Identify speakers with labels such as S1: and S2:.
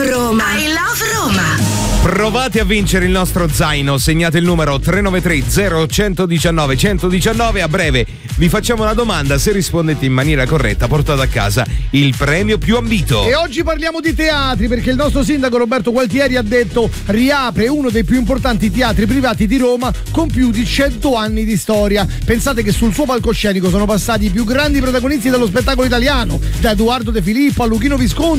S1: love Roma. I love Roma.
S2: Provate a vincere il nostro zaino, segnate il numero 393 0119 119. A breve vi facciamo una domanda, se rispondete in maniera corretta portate a casa il premio più ambito.
S3: E oggi parliamo di teatri, perché il nostro sindaco Roberto Gualtieri ha detto riapre uno dei più importanti teatri privati di Roma con più di 100 anni di storia. Pensate che sul suo palcoscenico sono passati i più grandi protagonisti dello spettacolo italiano, da Edoardo De Filippo a Luchino Visconti